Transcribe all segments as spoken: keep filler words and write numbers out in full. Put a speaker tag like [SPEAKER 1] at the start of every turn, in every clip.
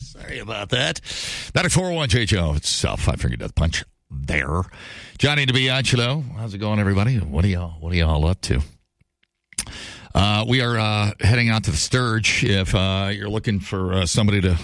[SPEAKER 1] Sorry about that. ninety-four point one J J O. It's uh, Five Finger Death Punch there. Johnny DiBianchelo. How's it going, everybody? What are y'all, what are y'all up to? Uh, we are uh, heading out to the Sturge. If uh, you're looking for uh, somebody to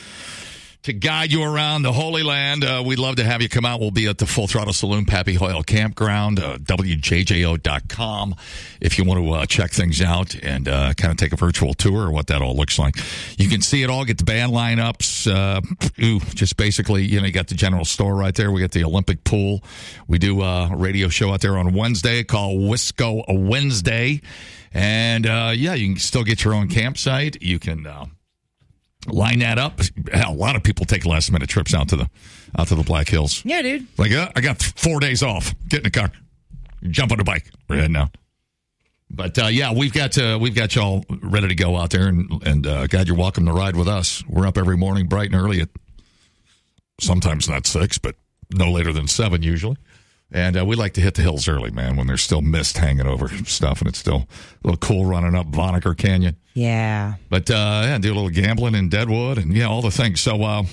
[SPEAKER 1] to guide you around the Holy Land, uh, we'd love to have you come out. We'll be at the Full Throttle Saloon, Pappy Hoyle Campground, uh, W J J O dot com, if you want to uh, check things out and uh, kind of take a virtual tour of what that all looks like. You can see it all, get the band lineups. Uh, ooh, just basically, you know, you got the general store right there. We got the Olympic pool. We do a radio show out there on Wednesday called Wisco Wednesday. And, uh, yeah, you can still get your own campsite. You can uh, line that up. Hell, a lot of people take last-minute trips out to the out to the Black Hills.
[SPEAKER 2] Yeah, dude.
[SPEAKER 1] Like, uh, I got four days off. Get in the car. Jump on the bike. We're heading out. But, uh, yeah, we've got uh, we've got y'all ready to go out there. And, and uh, God, you're welcome to ride with us. We're up every morning bright and early at sometimes not six, but no later than seven usually. And uh, we like to hit the hills early, man, when there's still mist hanging over stuff, and it's still a little cool running up Vonnegut Canyon.
[SPEAKER 2] Yeah.
[SPEAKER 1] But, uh, yeah, do a little gambling in Deadwood and, yeah, all the things. So, uh,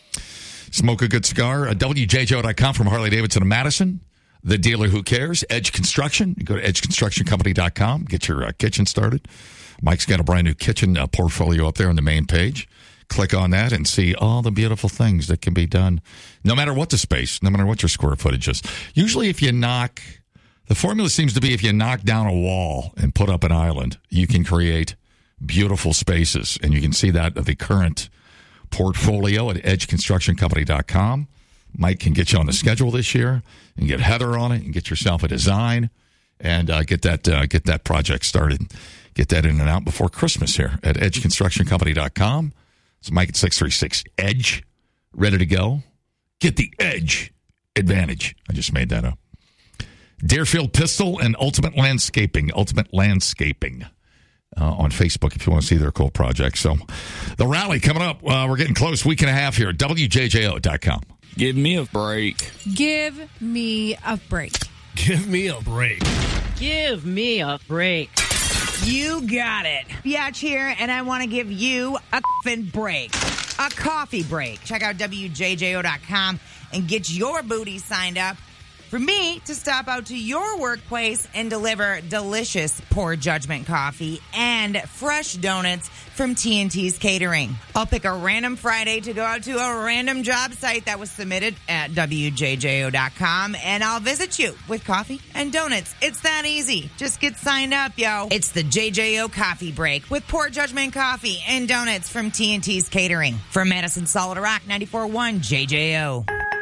[SPEAKER 1] smoke a good cigar. Uh, W J J O dot com from Harley-Davidson of Madison, the dealer who cares. Edge Construction. You go to edge construction company dot com, get your uh, kitchen started. Mike's got a brand new kitchen uh, portfolio up there on the main page. Click on that and see all the beautiful things that can be done, no matter what the space, no matter what your square footage is. Usually if you knock, the formula seems to be if you knock down a wall and put up an island, you can create beautiful spaces. And you can see that of the current portfolio at edge construction company dot com. Mike can get you on the schedule this year and get Heather on it and get yourself a design and uh, get that uh, get that project started. Get that in and out before Christmas here at edge construction company dot com. It's Mike at six three six EDGE, ready to go. Get the Edge advantage. I just made that up. Deerfield Pistol and Ultimate Landscaping. Ultimate Landscaping uh, on Facebook if you want to see their cool projects. So the rally coming up. Uh, we're getting close. Week and a half here at W J J O dot com.
[SPEAKER 3] Give me a break.
[SPEAKER 4] Give me a break.
[SPEAKER 5] Give me a break.
[SPEAKER 6] Give me a break.
[SPEAKER 2] You got it. Biatch here, and I want to give you a f***ing break. A coffee break. Check out W J J O dot com and get your booty signed up for me to stop out to your workplace and deliver delicious Poor Judgment coffee and fresh donuts from T and T's Catering. I'll pick a random Friday to go out to a random job site that was submitted at W J J O dot com, and I'll visit you with coffee and donuts. It's that easy. Just get signed up, yo. It's the J J O Coffee Break with Poor Judgment coffee and donuts from T and T's Catering. From Madison Solid Rock, ninety-four point one J J O.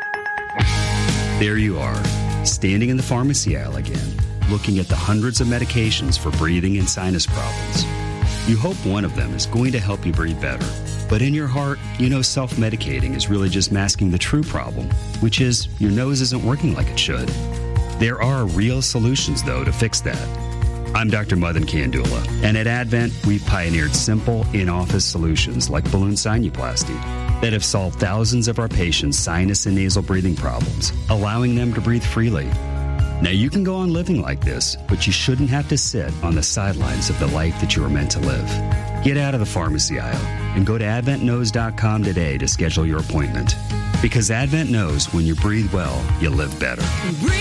[SPEAKER 7] There you are, standing in the pharmacy aisle again, looking at the hundreds of medications for breathing and sinus problems. You hope one of them is going to help you breathe better. But in your heart, you know self-medicating is really just masking the true problem, which is your nose isn't working like it should. There are real solutions, though, to fix that. I'm Doctor Madan Kandula, and at Advent, we've pioneered simple, in-office solutions like balloon sinuplasty that have solved thousands of our patients' sinus and nasal breathing problems, allowing them to breathe freely. Now, you can go on living like this, but you shouldn't have to sit on the sidelines of the life that you were meant to live. Get out of the pharmacy aisle and go to advent nose dot com today to schedule your appointment. Because Advent knows when you breathe well, you live better.
[SPEAKER 4] Breathe